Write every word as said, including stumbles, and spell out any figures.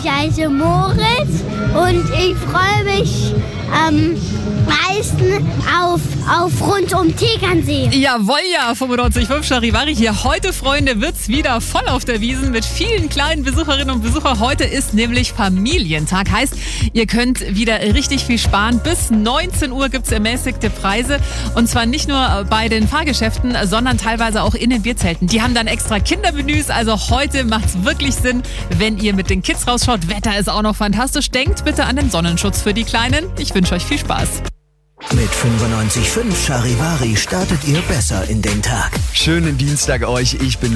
ich heiße Moritz und ich freue mich am meisten auf, auf rund um Tegernsee. Jawohl, ja, fünfundneunzig Komma fünf Charivari hier. Heute, Freunde, wird's wieder voll auf der Wiesn mit vielen kleinen Besucherinnen und Besuchern. Heute ist nämlich Familientag. Heißt, ihr könnt wieder richtig viel sparen. Bis neunzehn Uhr gibt's ermäßigte Preise. Und zwar nicht nur bei den Fahrgeschäften, sondern teilweise auch in den Bierzelten. Die haben dann extra Kindermenüs. Also heute macht's wirklich Sinn, wenn ihr mit den Kids rausschaut. Wetter ist auch noch fantastisch. Denkt bitte an den Sonnenschutz für die Kleinen. Ich wünsche euch viel Spaß. Mit fünfundneunzig Komma fünf Charivari startet ihr besser in den Tag. Schönen Dienstag euch, ich bin